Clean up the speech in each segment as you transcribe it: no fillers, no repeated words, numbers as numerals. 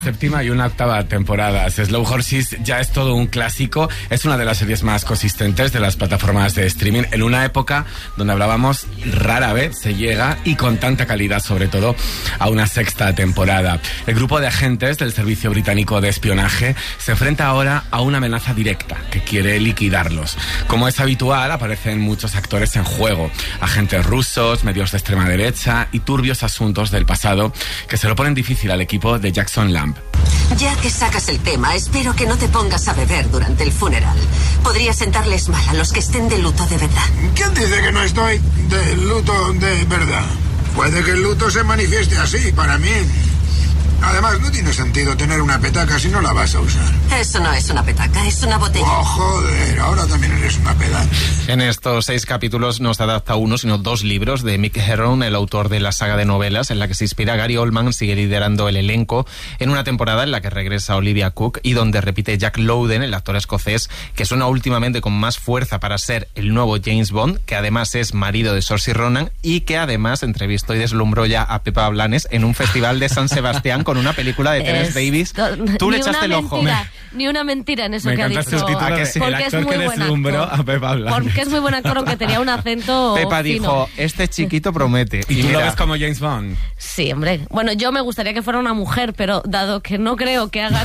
Séptima y una octava temporada. Slow Horses ya es todo un clásico. Es una de las series más consistentes de las plataformas de streaming en una época donde hablábamos rara vez se llega y con tanta calidad, sobre todo, a una sexta temporada. El grupo de agentes del Servicio Británico de Espionaje se enfrenta ahora a una amenaza directa que quiere liquidarlos. Como es habitual, aparecen muchos actores en juego. Agentes rusos, medios de extrema derecha y turbios asuntos del pasado que se lo ponen difícil al equipo de Jackson Lamb. Ya que sacas el tema, espero que no te pongas a beber durante el funeral. Podría sentarles mal a los que estén de luto de verdad. ¿Quién dice que no estoy de luto de verdad? Puede que el luto se manifieste así, para mí. Además, no tiene sentido tener una petaca si no la vas a usar. Eso no es una petaca, es una botella. Oh, joder, ahora también eres una pedante. En estos 6 capítulos no se adapta uno, sino 2 libros de Mick Herron, el autor de la saga de novelas en la que se inspira Gary Oldman. Sigue liderando el elenco en una temporada en la que regresa Olivia Cook y donde repite Jack Lowden, el actor escocés, que suena últimamente con más fuerza para ser el nuevo James Bond, que además es marido de Saoirse Ronan y que además entrevistó y deslumbró ya a Pepa Blanes en un festival de San Sebastián con una película de Terence Davis. Tú le echaste el ojo. Ni una mentira en eso que ha dicho. Porque es muy buen actor. A Pepa Blanes. Porque es muy buen actor, aunque tenía un acento Pepa fino. dijo, este chiquito promete. ¿Y tú lo ves como James Bond? Sí, hombre. Bueno, yo me gustaría que fuera una mujer, pero dado que no creo que hagan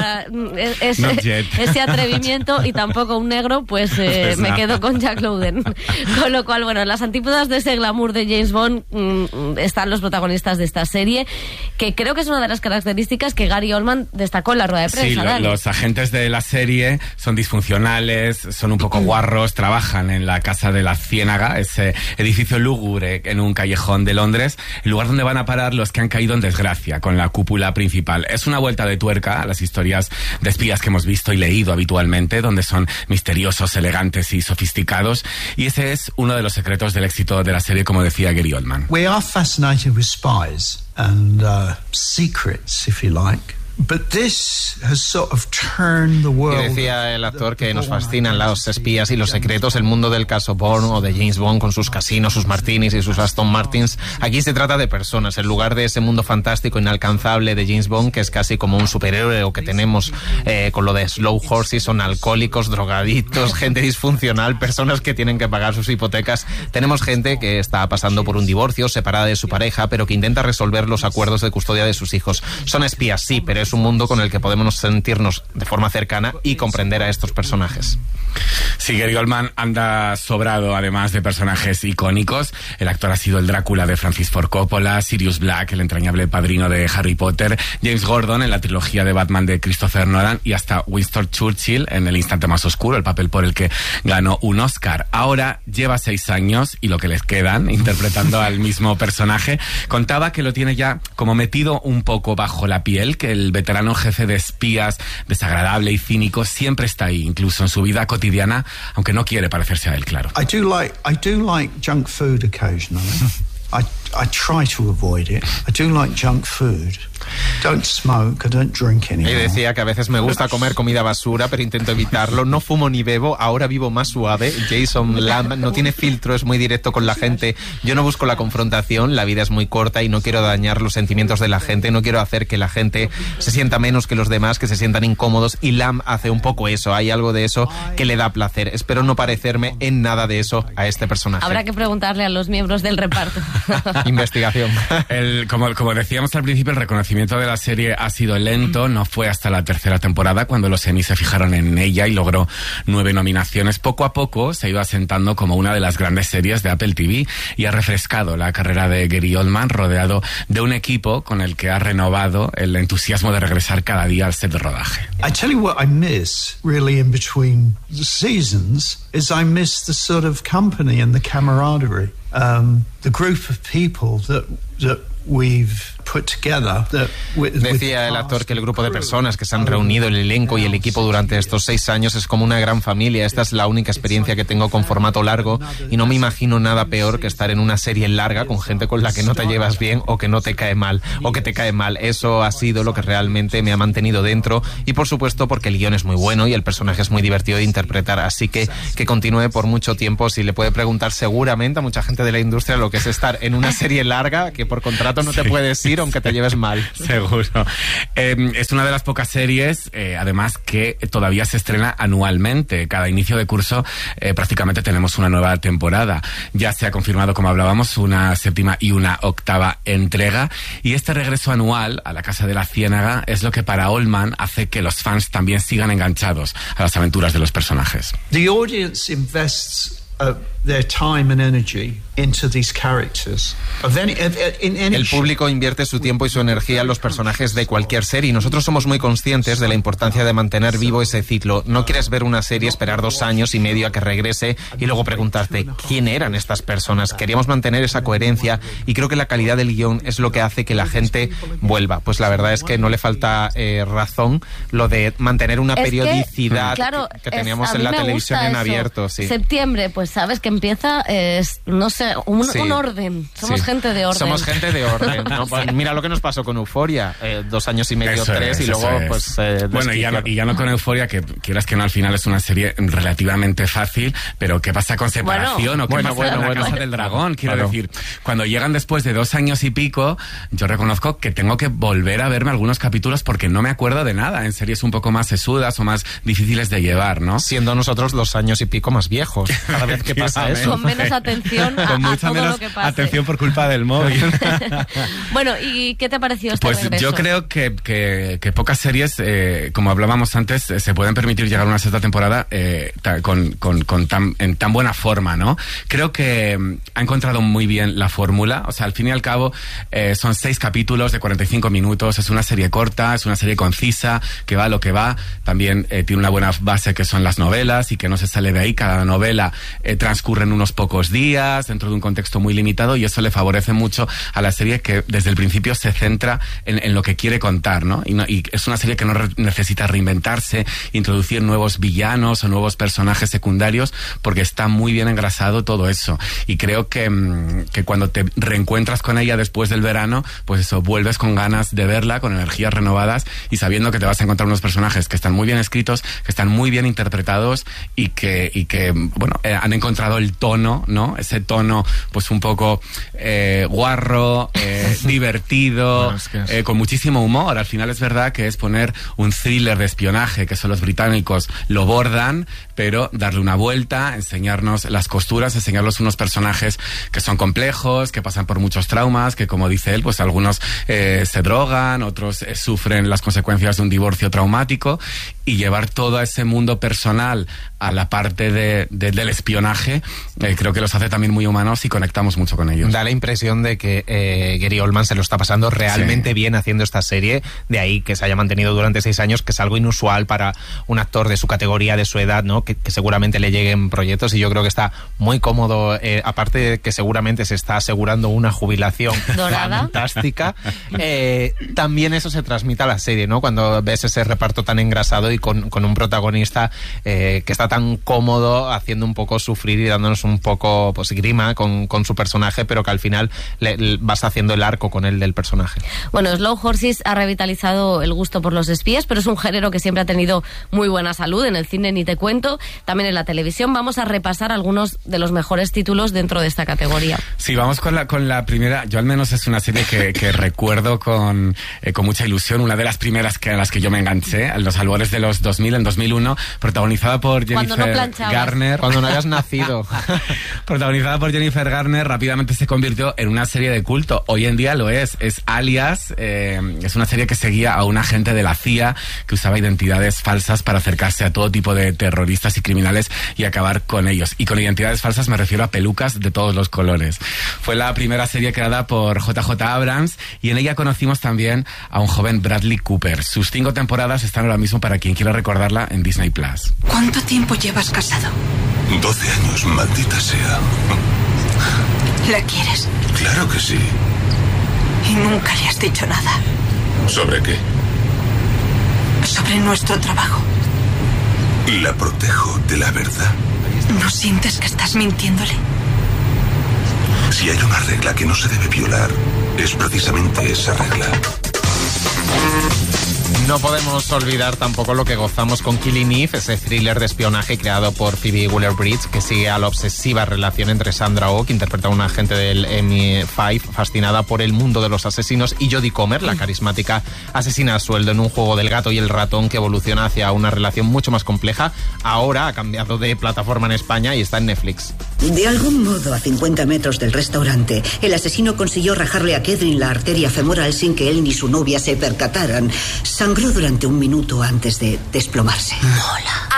ese atrevimiento y tampoco un negro, pues me quedo con Jack Lowden. Con lo cual, bueno, en las antípodas de ese glamour de James Bond están los protagonistas de esta serie, que creo que es una de las características que Gary Oldman destacó en la rueda de prensa. Sí, los agentes de la serie son disfuncionales, son un poco guarros, trabajan en la Casa de la Ciénaga, ese edificio lúgubre en un callejón de Londres, el lugar donde van a parar los que han caído en desgracia con la cúpula principal. Es una vuelta de tuerca a las historias de espías que hemos visto y leído habitualmente, donde son misteriosos, elegantes y sofisticados, y ese es uno de los secretos del éxito de la serie, como decía Gary Oldman. We are fascinated with spies and secrets, if you like. But this has sort of turned the world. Y decía el actor que nos fascinan los espías y los secretos, el mundo del caso Bourne o de James Bond con sus casinos, sus martinis y sus Aston Martins. Aquí se trata de personas, en lugar de ese mundo fantástico, inalcanzable de James Bond, que es casi como un superhéroe, o que tenemos con lo de Slow Horses, son alcohólicos, drogadictos, gente disfuncional, personas que tienen que pagar sus hipotecas. Tenemos gente que está pasando por un divorcio, separada de su pareja, pero que intenta resolver los acuerdos de custodia de sus hijos. Son espías, sí, pero es un mundo con el que podemos sentirnos de forma cercana y comprender a estos personajes. Sí, Gary Oldman anda sobrado, además de personajes icónicos. El actor ha sido el Drácula de Francis Ford Coppola, Sirius Black, el entrañable padrino de Harry Potter, James Gordon en la trilogía de Batman de Christopher Nolan y hasta Winston Churchill en El instante más oscuro, el papel por el que ganó un Oscar. Ahora lleva 6 años y lo que les quedan interpretando al mismo personaje. Contaba que lo tiene ya como metido un poco bajo la piel, que el veterano jefe de espías, desagradable y cínico, siempre está ahí, incluso en su vida cotidiana, aunque no quiere parecerse a él, claro. I do like junk food occasionally. I try to avoid it. I do like junk food. Don't smoke, I don't drink anymore. Y decía que a veces me gusta comer comida basura, pero intento evitarlo. No fumo ni bebo, ahora vivo más suave. Jason Lamb no tiene filtro, es muy directo con la gente. Yo no busco la confrontación, la vida es muy corta y no quiero dañar los sentimientos de la gente, no quiero hacer que la gente se sienta menos que los demás, que se sientan incómodos, y Lamb hace un poco eso, hay algo de eso que le da placer. Espero no parecerme en nada de eso a este personaje. Habrá que preguntarle a los miembros del reparto. Investigación. Como decíamos al principio, el reconocimiento de la serie ha sido lento. No fue hasta la 3ª temporada cuando los Emmy se fijaron en ella y logró 9 nominaciones. Poco a poco se ha ido asentando como una de las grandes series de Apple TV y ha refrescado la carrera de Gary Oldman, rodeado de un equipo con el que ha renovado el entusiasmo de regresar cada día al set de rodaje. I tell you what I miss really in between the seasons is I miss the sort of company and the camaraderie. The group of people that we've put together. Decía el actor que el grupo de personas que se han reunido, el elenco y el equipo durante estos 6 años es como una gran familia. Esta es la única experiencia que tengo con formato largo y no me imagino nada peor que estar en una serie larga con gente con la que no te llevas bien o que no te cae mal o que te cae mal. Eso ha sido lo que realmente me ha mantenido dentro y por supuesto porque el guión es muy bueno y el personaje es muy divertido de interpretar, así que continúe por mucho tiempo. Si le puede preguntar seguramente a mucha gente de la industria lo que es estar en una serie larga que por contrato no te puedes ir, reír aunque te lleves mal. Seguro. Es una de las pocas series, además, que todavía se estrena anualmente. Cada inicio de curso prácticamente tenemos una nueva temporada. Ya se ha confirmado, como hablábamos, una 7ª y una 8ª entrega. Y este regreso anual a la Casa de la Ciénaga es lo que para Oldman hace que los fans también sigan enganchados a las aventuras de los personajes. The audience invests their time and energy into these characters. El público invierte su tiempo y su energía en los personajes de cualquier serie y nosotros somos muy conscientes de la importancia de mantener vivo ese ciclo. No quieres ver una serie, esperar 2 años y medio a que regrese y luego preguntarte ¿quién eran estas personas? Queríamos mantener esa coherencia y creo que la calidad del guión es lo que hace que la gente vuelva. Pues la verdad es que no le falta razón lo de mantener una periodicidad que teníamos en la televisión en abierto. Sí. Septiembre, pues sabes que empieza, no sé, un orden. Somos gente de orden. Somos gente de orden. ¿No? Pues mira lo que nos pasó con Euphoria. 2 años y medio, 3, y luego pues... bueno, y ya no con Euphoria, que quieras que no, al final es una serie relativamente fácil, pero ¿qué pasa con Separación? ¿O qué pasa con La Casa del Dragón? Quiero decir, cuando llegan después de 2 años y pico, yo reconozco que tengo que volver a verme algunos capítulos porque no me acuerdo de nada en series un poco más sesudas o más difíciles de llevar, ¿no? Siendo nosotros los años y pico más viejos. Cada vez que pasa eso. Con menos atención con mucha todo menos lo que pase. Atención por culpa del móvil. Bueno, ¿y qué te pareció este regreso? Pues yo creo que pocas series, como hablábamos antes, se pueden permitir llegar a una 6ª temporada en tan buena forma, ¿no? Creo que ha encontrado muy bien la fórmula. O sea, al fin y al cabo, son 6 capítulos de 45 minutos. Es una serie corta, es una serie concisa, que va a lo que va. También tiene una buena base que son las novelas y que no se sale de ahí. Cada novela transcurre en unos pocos días, dentro de un contexto muy limitado, y eso le favorece mucho a la serie, que desde el principio se centra en lo que quiere contar, ¿no? Y es una serie que no necesita reinventarse, introducir nuevos villanos o nuevos personajes secundarios, porque está muy bien engrasado todo eso. Y creo que cuando te reencuentras con ella después del verano, pues eso, vuelves con ganas de verla, con energías renovadas y sabiendo que te vas a encontrar unos personajes que están muy bien escritos, que están muy bien interpretados y que bueno, han encontrado el tono, ¿no? Ese tono, pues un poco guarro, divertido, bueno, es que con muchísimo humor. Al final es verdad que es poner un thriller de espionaje, que son los británicos lo bordan, pero darle una vuelta, enseñarnos las costuras, enseñarnos unos personajes que son complejos, que pasan por muchos traumas, que como dice él, pues algunos se drogan, otros sufren las consecuencias de un divorcio traumático, y llevar todo ese mundo personal a la parte del espionaje, creo que los hace también muy humanos y conectamos mucho con ellos. Da la impresión de que Gary Oldman se lo está pasando realmente bien haciendo esta serie, de ahí que se haya mantenido durante 6 años, que es algo inusual para un actor de su categoría, de su edad, ¿no? Que seguramente le lleguen proyectos, y yo creo que está muy cómodo, aparte de que seguramente se está asegurando una jubilación dorada, fantástica, también eso se transmite a la serie, ¿no? Cuando ves ese reparto tan engrasado y con un protagonista que está tan cómodo, haciendo un poco sufrir y dándonos un poco pues grima con su personaje, pero que al final vas haciendo el arco con él del personaje. Bueno, Slow Horses ha revitalizado el gusto por los espías, pero es un género que siempre ha tenido muy buena salud. En el cine ni te cuento, también en la televisión. Vamos a repasar algunos de los mejores títulos dentro de esta categoría. Sí, vamos con la primera. Yo al menos es una serie que recuerdo con mucha ilusión, una de las primeras a las que yo me enganché, a los albores de los 2000, en 2001, protagonizada por Jennifer Garner. Cuando no hayas nacido. Protagonizada por Jennifer Garner, rápidamente se convirtió en una serie de culto. Hoy en día lo es. Es Alias. Es una serie que seguía a un agente de la CIA que usaba identidades falsas para acercarse a todo tipo de terroristas y criminales y acabar con ellos. Y con identidades falsas me refiero a pelucas de todos los colores. Fue la primera serie creada por JJ Abrams, y en ella conocimos también a un joven Bradley Cooper. Sus 5 temporadas están ahora mismo, para quien quiera recordarla, en Disney Plus. ¿Cuánto tiempo llevas casado? 12 años, maldita sea. ¿La quieres? Claro que sí. ¿Y nunca le has dicho nada? ¿Sobre qué? Sobre nuestro trabajo. La protejo de la verdad. ¿No sientes que estás mintiéndole? Si hay una regla que no se debe violar, es precisamente esa regla. No podemos olvidar tampoco lo que gozamos con Killing Eve, ese thriller de espionaje creado por Phoebe Waller-Bridge, que sigue a la obsesiva relación entre Sandra Oh, que interpreta a una agente del MI5 fascinada por el mundo de los asesinos, y Jodie Comer, la carismática asesina a sueldo en un juego del gato y el ratón que evoluciona hacia una relación mucho más compleja. Ahora ha cambiado de plataforma en España y está en Netflix. De algún modo, a 50 metros del restaurante, el asesino consiguió rajarle a Kedrin la arteria femoral sin que él ni su novia se percataran. Sangró durante 1 minuto antes de desplomarse. Mola.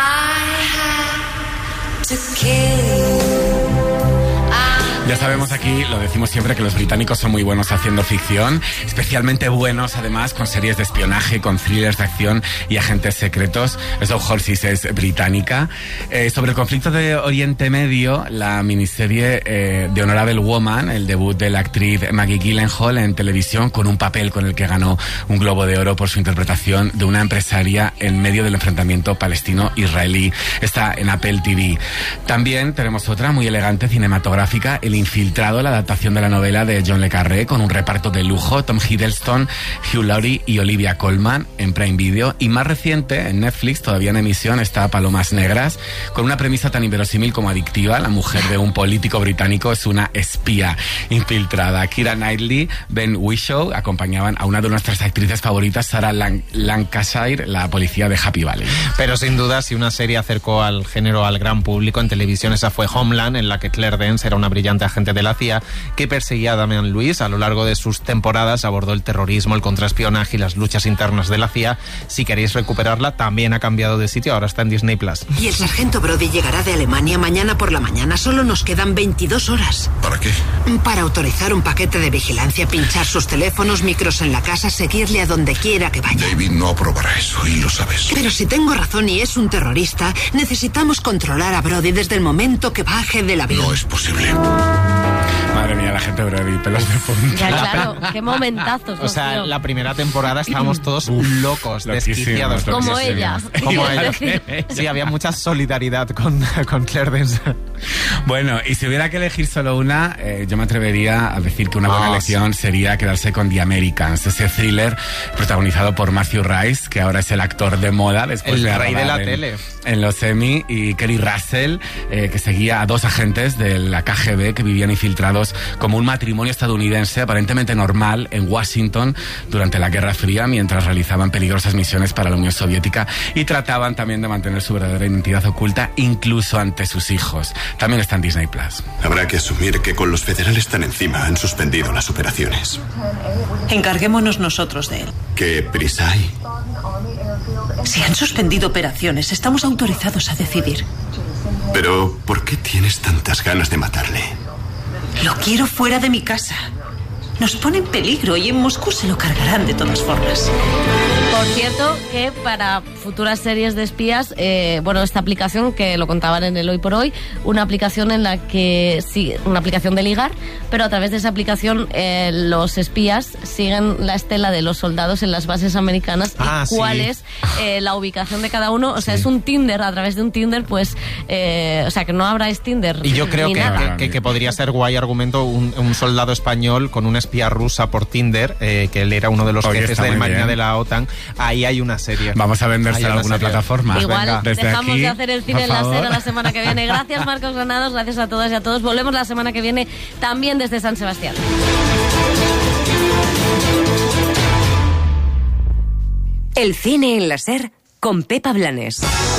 Ya sabemos aquí, lo decimos siempre, que los británicos son muy buenos haciendo ficción, especialmente buenos además con series de espionaje, con thrillers de acción y agentes secretos. Slow Horses es británica. Sobre el conflicto de Oriente Medio, la miniserie The Honorable Woman, el debut de la actriz Maggie Gyllenhaal en televisión, con un papel con el que ganó un Globo de Oro por su interpretación de una empresaria en medio del enfrentamiento palestino-israelí. Está en Apple TV. También tenemos otra muy elegante cinematográfica, El Infiltrado, la adaptación de la novela de John le Carré, con un reparto de lujo: Tom Hiddleston, Hugh Laurie y Olivia Colman, en Prime Video. Y más reciente, en Netflix, todavía en emisión, está Palomas Negras, con una premisa tan inverosímil como adictiva. La mujer de un político británico es una espía infiltrada. Keira Knightley, Ben Whishaw acompañaban a una de nuestras actrices favoritas, Sarah Lancashire, la policía de Happy Valley. Pero sin duda, si una serie acercó al género al gran público en televisión, esa fue Homeland, en la que Claire Danes era una brillante agente de la CIA que perseguía a Damian Lewis. A lo largo de sus temporadas abordó el terrorismo, el contraespionaje y las luchas internas de la CIA. Si queréis recuperarla, también ha cambiado de sitio, ahora está en Disney Plus. Y el sargento Brody llegará de Alemania mañana por la mañana. Solo nos quedan 22 horas. ¿Para qué? Para autorizar un paquete de vigilancia, pinchar sus teléfonos, micros en la casa, seguirle a donde quiera que vaya. David no aprobará eso y lo sabes. Pero si tengo razón y es un terrorista, necesitamos controlar a Brody desde el momento que baje del avión. No es posible. Madre mía, la gente Brody, pelos de punta. Ya, claro, qué momentazos. O sea, tío. la primera temporada estábamos todos locos, desquiciados. Como ella. Como ella. Sí, había mucha solidaridad con Claire Danes. Bueno, y si hubiera que elegir solo una, yo me atrevería a decir que una buena elección sería quedarse con The Americans, ese thriller protagonizado por Matthew Rice, que ahora es el actor de moda después el de rey de la tele en los Emmy, y Kerry Russell, que seguía a 2 agentes de la KGB que vivían infiltrados como un matrimonio estadounidense aparentemente normal en Washington durante la Guerra Fría, mientras realizaban peligrosas misiones para la Unión Soviética, y trataban también de mantener su verdadera identidad oculta incluso ante sus hijos. También está en Disney Plus. Habrá que asumir que con los federales tan encima han suspendido las operaciones. Encarguémonos nosotros de él. ¿Qué prisa hay? Si han suspendido operaciones, estamos autorizados a decidir. Pero, ¿por qué tienes tantas ganas de matarle? Lo quiero fuera de mi casa. Nos pone en peligro y en Moscú se lo cargarán de todas formas. Por cierto, que para futuras series de espías, esta aplicación que lo contaban en el Hoy por Hoy, una aplicación en la que sí, una aplicación de ligar, pero a través de esa aplicación los espías siguen la estela de los soldados en las bases americanas y cuál es la ubicación de cada uno. O sea, es un Tinder, a través de un Tinder, pues, o sea, que no abráis Tinder. Y yo creo que podría ser guay argumento un soldado español con una espía rusa por Tinder, que él era uno de los jefes del Marina de la OTAN. Ahí hay una serie. Vamos a venderse a alguna plataforma. Igual desde dejamos aquí, de hacer el cine en la SER la semana que viene. Gracias, Marcos Granados, gracias a todas y a todos. Volvemos la semana que viene también desde San Sebastián. El cine en la SER con Pepa Blanes.